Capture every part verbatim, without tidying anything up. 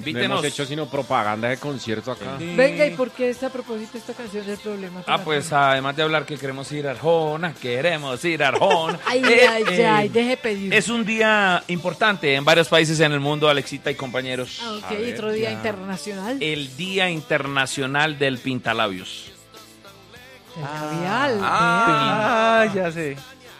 Invítenos. No hemos hecho sino propaganda de concierto acá. Sí. Venga, ¿y por qué está a propósito esta canción del problema? Ah, pues además de hablar que queremos ir a Arjona, queremos ir a Arjona. Ay, eh, ay, eh, ay, deje pedir. Es un día importante en varios países en el mundo, Alexita y compañeros. Ah, ok, A ver, otro día ya. internacional. El Día Internacional del Pintalabios. El labial. Ah, ya sé.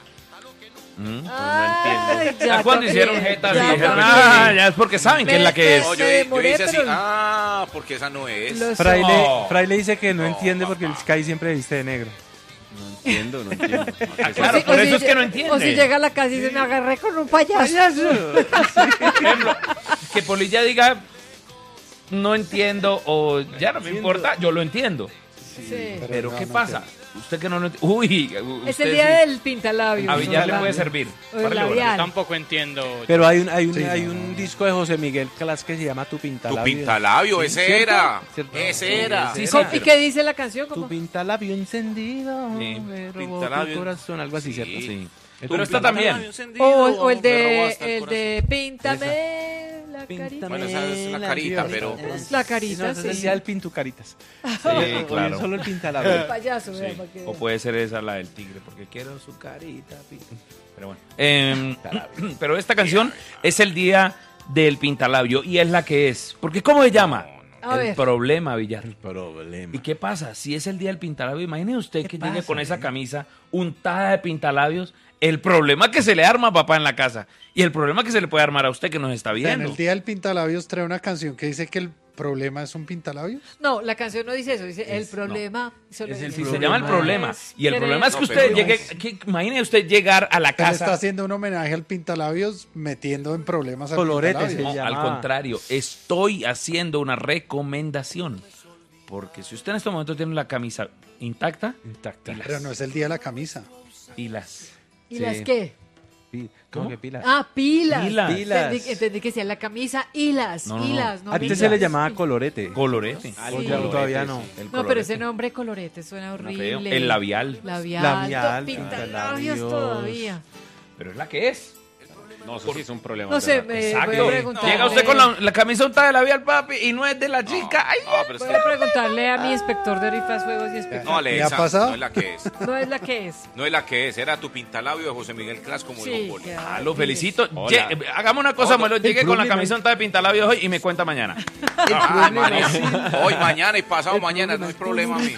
¿Mm? Ay, Ya ya cuando también, hicieron jetas y ya dijeron, también. ah, ya es porque saben que es la que es. No, yo, Me yo demoré, hice así, pero- ah, porque esa no es. Los- Fraile, No. Fraile dice que no, No, entiende porque el papá. Sky siempre viste de negro. No entiendo, no entiendo. Ah, O claro, si- por o eso si es que no lle- entiende. O si llega a la casa y dice, me agarré con un payaso. Por ejemplo, que Polilla diga, no entiendo o ya no me importa, yo lo entiendo. Sí. Pero ¿qué pasa? Usted que no lo entiende. Uy, Es usted el día sí. del pintalabios. A Villar le ¿no? puede servir. O el Párale bola. labial. Tampoco entiendo. Pero hay un, hay un, Sí, hay no, un no. disco de José Miguel Clas que se llama Tu Tu Pintalabio. pintalabio, Sí, ese ¿cierto? era. ¿Cierto? Ese era. Sí, sí, ¿Cómo- ¿Y pero- qué dice la canción? Tu ¿Cómo? pintalabio encendido, Sí. me robó Pintalabio. tu corazón, algo así, ¿cierto? Sí. Sí. Tu Pero está Pintalabio también. encendido, O, o el me de, robó hasta el corazón. de Píntame la carita. Bueno, esa es la carita, pero- La carita, No, ese es el sí. día del Pintucaritas. Sí, claro. Solo el El pintalabio. payaso, Sí. vea, para que O vea. puede ser esa la del tigre, porque quiero su carita. pi- Pero bueno. Em, pero esta canción es el día del pintalabio y es la que es. Porque ¿cómo se llama? A El ver. problema, Villar. Problema. ¿Y qué pasa? Si es el día del pintalabio, imagine usted que llegue pasa, con esa eh? camisa untada de pintalabios. El problema que se le arma a papá en la casa. Y el problema que se le puede armar a usted que nos está En viendo. el día del pintalabios trae una canción que dice que el problema es un pintalabios. No, la canción no dice eso, dice el problema. solo Es el dice- Sí, se llama el problema. Y el Querer- problema es que No, usted pero- llegue. Que, imagine usted llegar a la Él está casa. haciendo un homenaje al pintalabios metiendo en problemas al Colorete, pintalabios. se No, al llama. contrario, estoy haciendo una recomendación. Porque si usted en este momento tiene la camisa intacta, Intacta. Pero no es el día de la camisa. y las. ¿Y Sí. las qué? Pi- ¿Cómo que pilas? Ah, pilas. Pilas. Pilas. Entendí, entendí que sea la camisa y las, No, no, y no. las. No, Antes pilas. se le llamaba colorete. Colorete. Ah, O sí. ya todavía no. El No, pero colorete. ese nombre colorete suena Suena feo. horrible. El labial. Labial. Labial, to- pintalabios pintalabios. todavía. Pero es la que es. No, eso sí es un problema. No de sé, verdad. me voy Exacto. a preguntarle. Llega usted con la, la camisa untada de labial, papi, y no es de la chica. Ay, No, pero es Voy que- a preguntarle a mi inspector de rifas, juegos y no, espectáculos. Alexa, ¿Me ha pasado? no es la que es. No es la que es. No es la que es, era tu pintalabio de José Miguel Clas como Sí, dijo Poli. que- Ah, lo felicito. Hola. Lle- hagamos una cosa, No, no, Muelo. Llegue el con la problema camisa untada de pintalabios hoy y me cuenta mañana. Ah, mañana- hoy, mañana y pasado mañana, no hay problema a mí.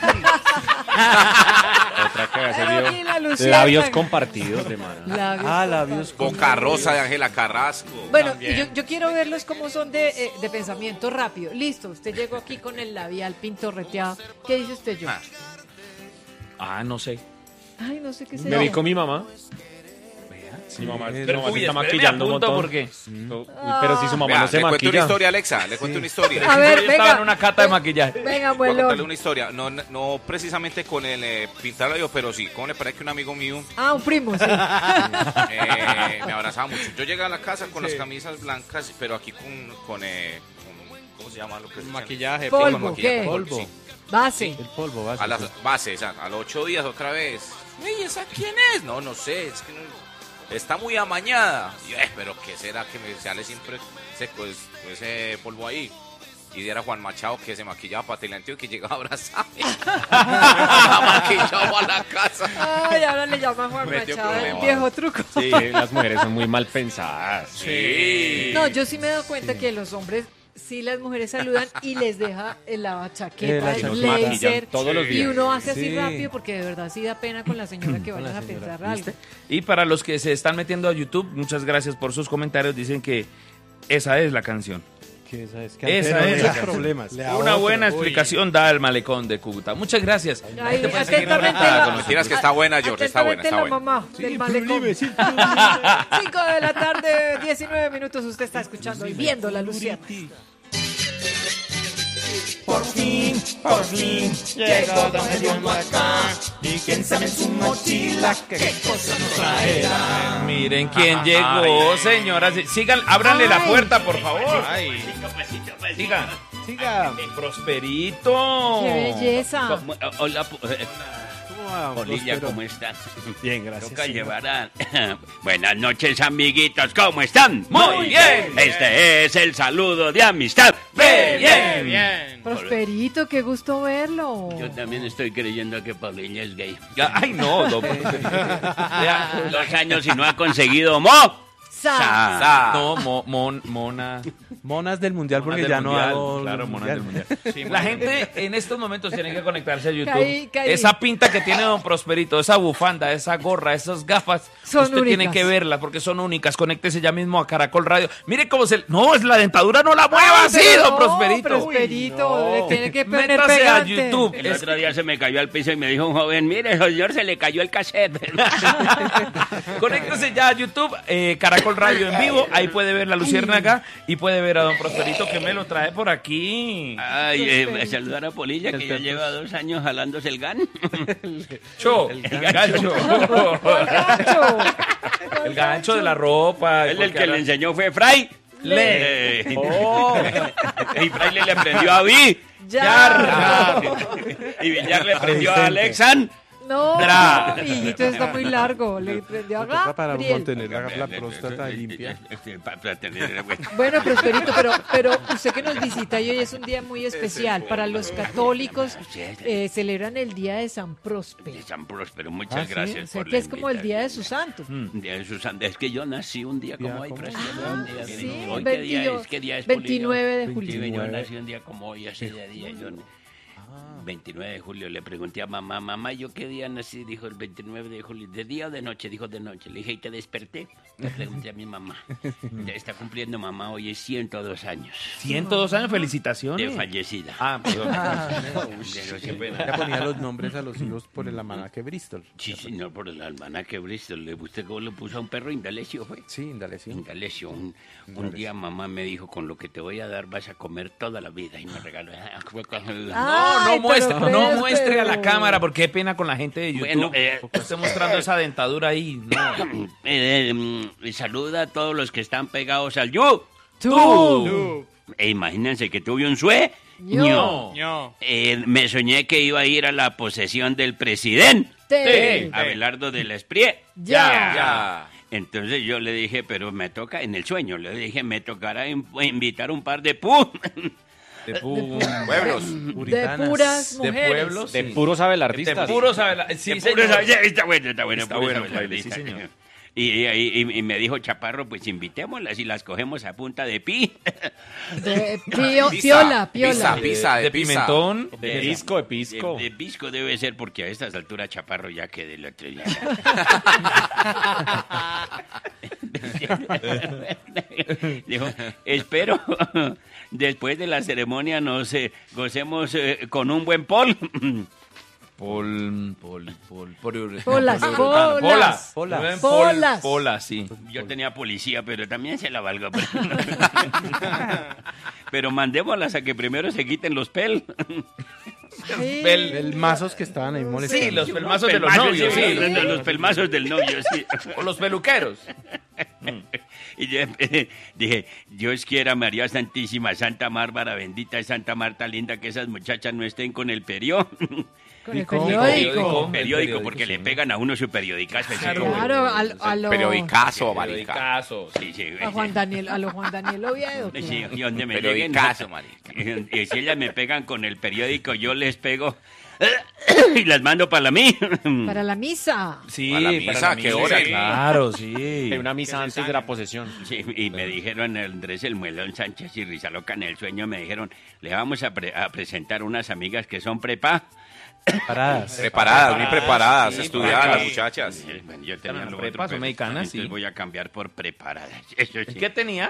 Otra que había Pero aquí la salido. Luciana- Labios compartidos de mano. Labios Ah, labios. Boca Rosa de Ángela Carrasco. Bueno, y yo, yo quiero verlos como son de, eh, de pensamiento rápido. Listo, usted llegó aquí con el labial pintorreteado. ¿Qué dice usted, yo? Ah. Ah, no sé. Ay, no sé qué se Me vi llama. con mi mamá. Mi mamá, mi Pero, mamá uy, se está espéreme, maquillando un apunto montón. porque- Uy, pero si su mamá Vea, no se le cuento una maquilla. historia, Alexa, le cuento una historia. A ver, Yo estaba venga. en una cata de maquillaje. Venga, Voy a abuelo. contarle una historia, no, no precisamente con el eh, pintalabio, pero sí, como le parece que un amigo mío Ah, un primo, sí. eh, me abrazaba mucho. Yo llegué a la casa con las camisas blancas, pero aquí con, con, eh, con- ¿cómo se llama lo que se echan? Maquillaje. Polvo, Con maquillaje, ¿qué? polvo, sí. Base. El polvo, base. A las bases, a, a los ocho días otra vez. ¿Y esa quién es? No, no sé, es que no- está muy amañada. Y yo, eh, pero ¿qué será que me sale siempre ese, pues, ese polvo ahí? Y era Juan Machado que se maquillaba para Teleantio y que llegaba a abrazarme. Maquillado a la casa. Ay, ahora le llama Juan Metió Machado el problemas. viejo truco. Sí, las mujeres son muy mal pensadas. Sí. No, yo sí me he dado cuenta que los hombres, sí las mujeres saludan y les deja en la Eh, chaqueta, la el chaqueta. blazer. Maquillan todos los Y días. uno hace así Sí. rápido porque de verdad sí da pena con la señora que vayan a pensar algo. Y para los que se están metiendo a YouTube, muchas gracias por sus comentarios. Dicen que esa es la canción. Que esa es, que Esa antes es no la había canción. problemas. Le da Una otro. buena Uy. explicación da el malecón de Cúcuta. Muchas gracias. Ay, Te puedes seguir atentamente conectada la- con Mentiras que está buena, George, está buena, está Atentamente buena. la mamá del malecón. Cinco de la tarde, diecinueve minutos. Usted está escuchando y viendo la Luciana. Por fin, por fin, llegó Don Hediondo acá. Y quién sabe en su mochila qué cosa nos traerá. Miren quién llegó, señoras. Sigan, ábranle la Ay. puerta, por favor. Sigan. Siga. Prosperito. ¡Qué belleza! ¿Cómo- Hola. pu- eh, ¿Cómo va, Polilla, Próspero? ¿cómo estás? Bien, gracias. Toca señor. llevar a... Buenas noches, amiguitos, ¿cómo están? Muy bien. Este es el saludo de amistad. Bien, Bien. Prosperito, qué gusto verlo. Yo también estoy creyendo que Polilla es gay. Ay, no, don Vea, Dos años y no ha conseguido mo. Sa. Sa. Sa. No, mo- mon- mona. Monas del mundial Monas porque del ya mundial, no hago claro, monas del mundial. La gente en estos momentos tiene que conectarse a YouTube. Caí, caí. Esa pinta que tiene don Prosperito, esa bufanda, esa gorra, esas gafas, Son usted tiene únicas. que verlas porque son únicas. Conéctese ya mismo a Caracol Radio. Mire cómo se... No, es la dentadura, no la mueva Ay, así, pero don no, Prosperito. Prosperito, le tiene que poner Métase a pegante. YouTube. El Es- otro día se me cayó al piso y me dijo un joven, mire, señor, se le cayó el cassette. Conéctese ya a YouTube, eh, Caracol Radio en vivo. Ahí puede ver la luciérnaga y puede ver a don Prosperito que me lo trae por aquí. Ay, eh, saludar a Polilla, que ya lleva dos años jalándose el gan. Cho, el gancho. ¿Cuál gancho? El gancho de la ropa. Él el porque que le ahora- enseñó fue Fray. Le. Eh, Oh. Y Fray le, le aprendió a Vi. Ya. Y Villar le aprendió a Alexan. No, Dra. hijito, está muy largo. Le prendió Toca acá. para Gabriel. mantener la, la próstata limpia. Para tener... Bueno, Prosperito, pero, pero usted que nos visita y hoy es un día muy especial. Para los católicos eh, celebran el día de San Próspero. San Próspero, muchas Ah, ¿sí? gracias O sea, por que la es como el día de sus invitación. santos. Día de sus santos. Es que yo nací un día como Día hoy, como- Próspero. un día Ah, de- sí, ¿Hoy qué día veintidós, es? ¿Qué día es, veintinueve de Polillo? julio. Sí, yo nací un día como hoy, así de día. Yo, veintinueve de julio, le pregunté a mamá, mamá, ¿yo qué día nací? Dijo el veintinueve de julio. ¿De día o de noche? Dijo de noche. Le dije, ¿y te desperté? Le pregunté a mi mamá. Está cumpliendo mamá hoy es ciento dos años ciento dos años, de felicitaciones. fallecida. Ah, perdón. Pero siempre- Ya ponía los nombres a los hijos por el almanaque Bristol. Sí, señor, por el almanaque Bristol. ¿Le usted cómo le puso a un perro? Indalecio fue. Sí, dale, sí. Indalecio. Un, un día mamá me dijo, con lo que te voy a dar vas a comer toda la vida. Y me regaló... No, Ay, no muestre, pero no Próspero. muestre a la cámara porque qué pena con la gente de YouTube. Bueno, eh, Usted mostrando esa dentadura ahí. No. Eh, eh, mm, saluda a todos los que están pegados al yu. Tú. E imagínense que tuve un sueño. Yo. No. Eh, me soñé que iba a ir a la posesión del presidente, Te. Abelardo de la Esprie. Ya. Ya. Entonces yo le dije, pero me toca, en el sueño, le dije, me tocará in- invitar un par de pu. De, pu- Pueblos. De Puritanas. puras de mujeres. pueblos. De sí. puros De abelardistas. puros abela- Sí, De señor. puros abe- está bueno, está bueno. Está puros bueno, abelardistas. fraile, sí, señor. Y, y, y- y me dijo Chaparro, pues invitémoslas y las cogemos a punta de pi. De pio- Pizza, piola, pizza, piola. pizza, de de pizza. pimentón. De pisco, de pisco. De, de pisco debe ser porque a estas alturas Chaparro ya que del otro día. Dijo, espero después de la ceremonia nos eh, gocemos eh, con un buen pol. Pol, pol, pol, pol, Polas, pol- polas. Polas. Polas. Pol- Polas. Polas, sí. Yo tenía policía, pero también se la valgo. Pero, pero mandémoslas a que primero se quiten los pel. Sí. Pel- El mazos que estaban ahí molestando. Sí, los pelmazos de los Pelmazos, novios, sí, sí. Los, los pelmazos del novio, sí. O los peluqueros. Y yo eh, dije, Dios quiera, María Santísima, Santa Bárbara, bendita es Santa Marta linda, que esas muchachas no estén con el periódico. Con el ¿Cómo? periódico. El periódico, porque sí. le pegan a uno su periodicazo. ese. Claro, al- a, lo, Periodicazo, marica. Periodicazo. Sí, sí, a Juan Daniel, a lo Juan Daniel Oviedo. Sí, claro. y donde me lleguen, Periodicazo, marica. y si ellas me pegan con el periódico, yo les pego y las mando para la mí. Para la misa. Sí, Para la misa, que oren. Claro, sí. Hay una misa antes de la posesión. Sí, y me dijeron Andrés el Muelón Sánchez y Rizaloca en el sueño, me dijeron, le vamos a, pre- a presentar unas amigas que son prepa. Paradas. Preparadas, muy preparadas, Sí, estudiadas para- las muchachas. Eh, bueno, yo tenía Eran lo prepas otro, o mexicanas, entonces sí. voy a cambiar por preparadas. Eso sí. ¿Qué tenía?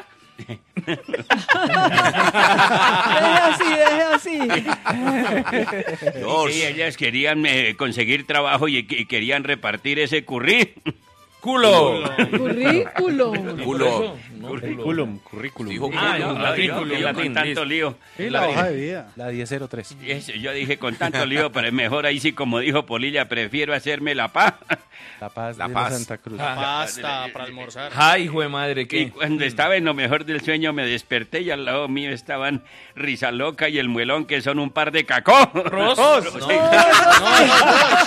Deje así, deje así. Dios. Y ellas querían eh, conseguir trabajo y, y querían repartir ese currí. ¡Culo! Currículo. Culo. Currículum, currículum. Dijo Ah, culo. en latín, yo, culo, yo latín, con tanto listo. lío. Sí, la hoja de vida. La diez cero tres. Eso, yo dije con tanto lío, pero es mejor ahí sí, como dijo Polilla, prefiero hacerme la paz. La Paz La de Paz. la Santa Cruz. Pasta para almorzar. ¡Ay, hijo de madre! Y ¿Qué? cuando estaba en lo mejor del sueño me desperté y al lado mío estaban Rizaloca y el Muelón, que son un par de cacó. ¡Ros! No.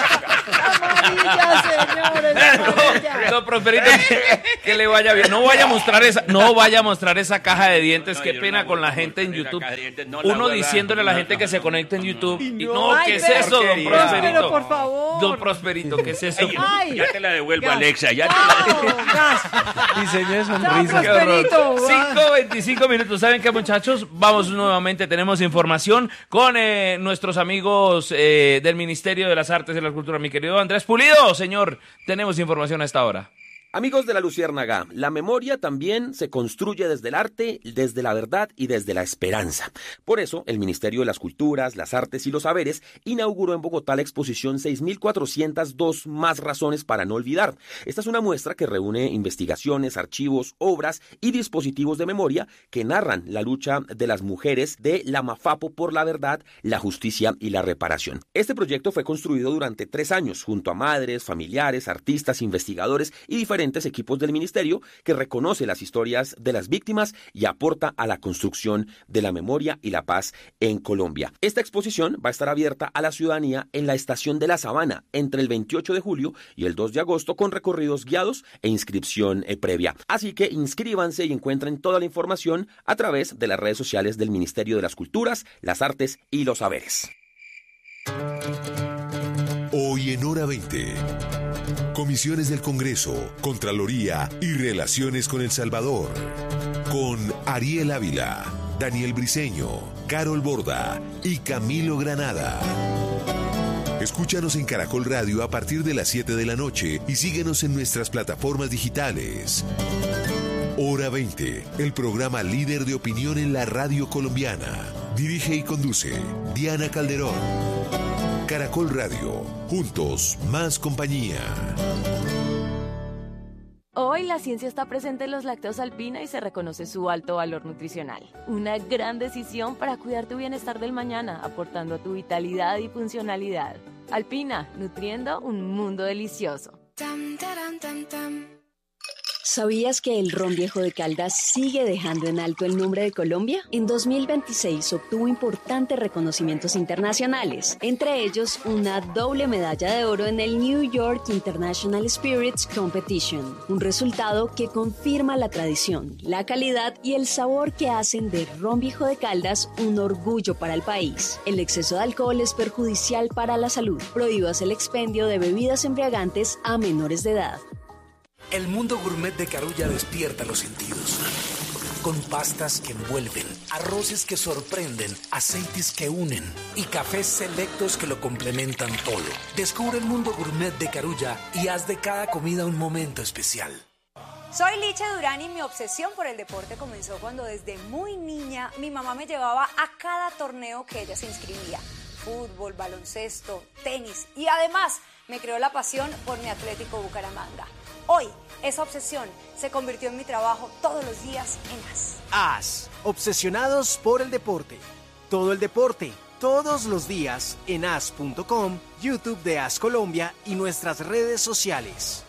Amarilla, señores, amarilla. No, Prosperito, que, que le vaya bien. No vaya a mostrar esa, no vaya a mostrar esa caja de dientes. No, Qué yo pena no con la voy a gente en mostrar esa YouTube. caja de dientes, no la Uno voy a- diciéndole a la no, gente no, que se no, conecte en no, YouTube. no. Y no, Ay, ¿qué es pero- eso, don porquería. Prosperito? Pero, por favor. Don Prosperito, ¿qué es eso? Ay. Ya te la devuelvo, Gas. Alexa. Ya te la ¡Chao, gas! Diseño de ¡Chao, sonrisa. Qué horror. Prosperito! cinco veinticinco minutos. ¿Saben qué, muchachos? Vamos nuevamente. Tenemos información con eh, nuestros amigos eh, del Ministerio de las Artes y la Cultura. Mi querido Andrés Pulido, señor, tenemos información a esta hora. Amigos de la Luciérnaga, la memoria también se construye desde el arte, desde la verdad y desde la esperanza. Por eso, el Ministerio de las Culturas, las Artes y los Saberes inauguró en Bogotá la exposición seis mil cuatrocientas dos más razones para no olvidar. Esta es una muestra que reúne investigaciones, archivos, obras y dispositivos de memoria que narran la lucha de las mujeres de la Mafapo por la verdad, la justicia y la reparación. Este proyecto fue construido durante tres años junto a madres, familiares, artistas, investigadores y diferentes equipos del ministerio que reconoce las historias de las víctimas y aporta a la construcción de la memoria y la paz en Colombia. Esta exposición va a estar abierta a la ciudadanía en la Estación de la Sabana entre el veintiocho de julio y el dos de agosto con recorridos guiados e inscripción eh, previa. Así que inscríbanse y encuentren toda la información a través de las redes sociales del Ministerio de las Culturas, las Artes y los Saberes. Hoy en Hora veinte. Comisiones del Congreso, Contraloría y Relaciones con El Salvador. Con Ariel Ávila, Daniel Briceño, Carol Borda y Camilo Granada. Escúchanos en Caracol Radio a partir de las siete de la noche y síguenos en nuestras plataformas digitales. Hora veinte, el programa líder de opinión en la radio colombiana. Dirige y conduce Diana Calderón. Caracol Radio, juntos, más compañía. Hoy la ciencia está presente en los lácteos Alpina y se reconoce su alto valor nutricional. Una gran decisión para cuidar tu bienestar del mañana, aportando a tu vitalidad y funcionalidad. Alpina, nutriendo un mundo delicioso. ¿Sabías que el ron viejo de Caldas sigue dejando en alto el nombre de Colombia? En dos mil veintiséis obtuvo importantes reconocimientos internacionales, entre ellos una doble medalla de oro en el New York International Spirits Competition, un resultado que confirma la tradición, la calidad y el sabor que hacen de ron viejo de Caldas un orgullo para el país. El exceso de alcohol es perjudicial para la salud. Prohíbas el expendio de bebidas embriagantes a menores de edad. El mundo gourmet de Carulla despierta los sentidos. Con pastas que envuelven, arroces que sorprenden, aceites que unen y cafés selectos que lo complementan todo. Descubre el mundo gourmet de Carulla y haz de cada comida un momento especial. Soy Licha Durán y mi obsesión por el deporte comenzó cuando desde muy niña mi mamá me llevaba a cada torneo que ella se inscribía. Fútbol, baloncesto, tenis y además me creó la pasión por mi Atlético Bucaramanga. Hoy, esa obsesión se convirtió en mi trabajo todos los días en A S. A S, obsesionados por el deporte. Todo el deporte, todos los días en A S punto com, YouTube de A S Colombia y nuestras redes sociales.